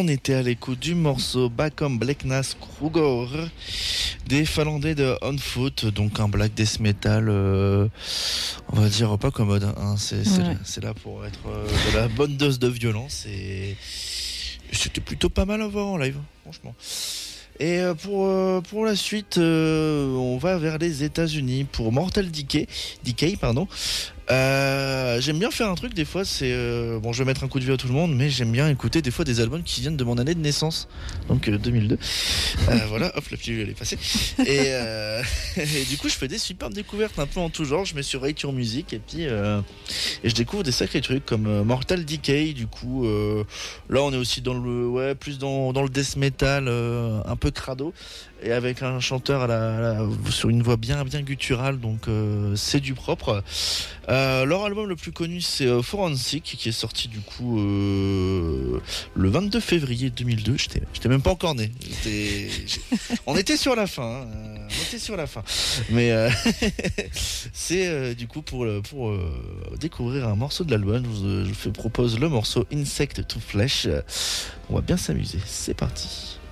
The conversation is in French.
on était à l'écoute du morceau Bakom Blacknas Kruger des Finlandais de On Foot, donc un black death metal, on va dire pas commode, hein. C'est là pour être de la bonne dose de violence et c'était plutôt pas mal à voir en live, franchement. Et pour la suite, on va vers les États-Unis pour Mortal Decay, pardon. J'aime bien faire un truc des fois, c'est bon, je vais mettre un coup de vieux à tout le monde, mais j'aime bien écouter des fois des albums qui viennent de mon année de naissance, donc 2002. Voilà, hop, la pilule elle est passée. Et du coup, je fais des superbes découvertes un peu en tout genre. Je mets sur Rate Your Music et puis et je découvre des sacrés trucs comme Mortal Decay. Du coup, là, on est aussi dans le plus dans le death metal, un peu crado. Et avec un chanteur sur une voix bien gutturale, donc c'est du propre. Leur album le plus connu c'est Forensic qui est sorti du coup le 22 février 2002. J'étais même pas encore né. On était sur la fin. Mais c'est du coup pour découvrir un morceau de l'album, je vous propose le morceau Insect to Flesh. On va bien s'amuser. C'est parti.